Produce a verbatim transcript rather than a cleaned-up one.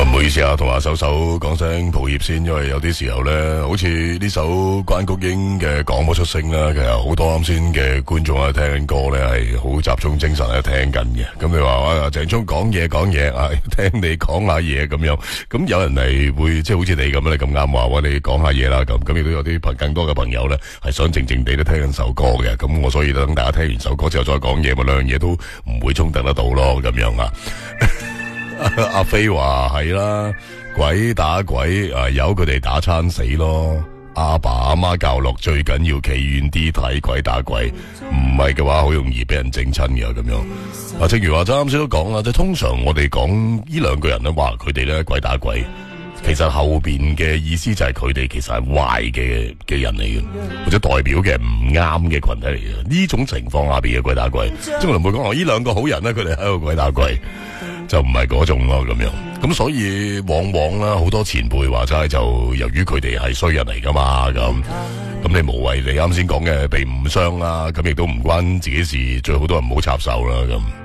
唔好意思啊，同阿手手講聲抱歉先，因為有啲時候咧，好似呢首關菊英嘅講不出聲啦，其實好多啱先嘅觀眾啊聽緊歌咧係好集中精神喺度聽緊嘅。咁你話啊鄭聰講嘢講嘢啊，聽你講下嘢咁樣，咁有人係會即係好似你咁樣，你咁啱話，我你講下嘢啦咁，咁亦都有啲朋更多嘅朋友咧係想靜靜地都聽緊首歌嘅。咁我所以等大家聽完首歌之後再講嘢，咪兩樣嘢都唔會衝突得到咯，咁樣啊。阿飛話係啦，鬼打鬼啊，由佢哋打餐死咯。阿爸阿媽教落最緊要企遠啲睇鬼打鬼，唔係嘅話好容易俾人整親嘅咁樣。啊，正如話啱先都講啦，即係通常我哋講呢兩個人咧，話佢哋咧鬼打鬼，其實後邊嘅意思就係佢哋其實係壞嘅嘅人嚟嘅，或者代表嘅唔啱嘅群體嚟嘅。呢種情況下邊嘅鬼打鬼，即係我哋唔會講話呢兩個好人咧，佢哋喺度鬼打鬼。就唔係嗰種咯，咁樣咁所以往往啦，好多前輩話齋就由於佢哋係衰人嚟噶嘛，咁咁你無謂你啱先講嘅被誤傷啦，咁亦都唔關自己事，最好都係唔好插手啦咁。